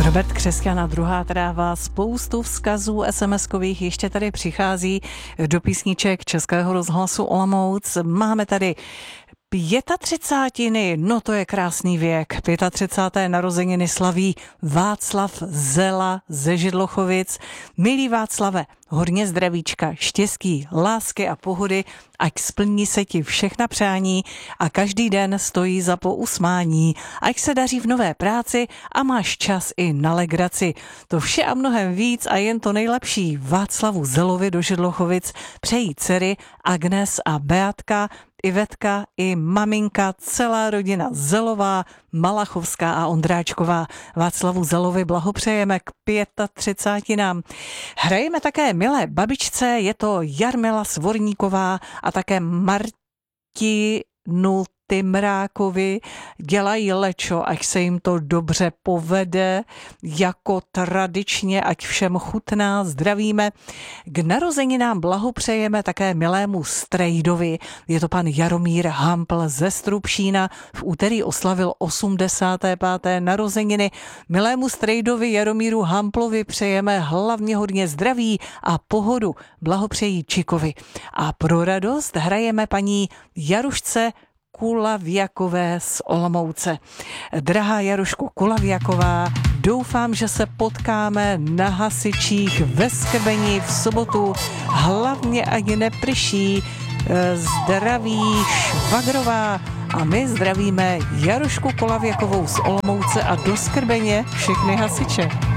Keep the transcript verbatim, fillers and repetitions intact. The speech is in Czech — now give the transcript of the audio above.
Robert Křesťan, druhá tráva, spoustu vzkazů es em eskových ještě tady přichází do písniček Českého rozhlasu Olomouc. Máme tady pětatřicátiny, no to je krásný věk. pětatřicáté narozeniny slaví Václav Zela ze Židlochovic. Milý Václave, hodně zdravíčka, štěstí, lásky a pohody, ať splní se ti všechna přání a každý den stojí za pousmání. Ať se daří v nové práci a máš čas i na legraci. To vše a mnohem víc a jen to nejlepší Václavu Zelovi do Židlochovic přejí dcery Agnes a Beatka, Ivetka i maminka, celá rodina Zelová, Malachovská a Ondráčková. Václavu Zelovi blahopřejeme k pětatřicátinám. Hrajeme také milé babičce, je to Jarmila Svorníková a také Martinu Tymrákovi. Dělají lečo, ať se jim to dobře povede, jako tradičně, ať všem chutná, zdravíme. K narozeninám blahopřejeme také milému strejdovi, je to pan Jaromír Hampl ze Strupšína, v úterý oslavil osmdesáté páté narozeniny. Milému strejdovi Jaromíru Hamplovi přejeme hlavně hodně zdraví a pohodu, blahopřejí Čikovi. A pro radost hrajeme paní Jarušce Kulavěkové z Olomouce. Drahá Jaruško Kulavěková, doufám, že se potkáme na Hasičích ve Skrbeni v sobotu. Hlavně ani neprší. Zdraví Švagrová a my zdravíme Jarušku Kulavěkovou z Olomouce a do Skrbeně všechny hasiče.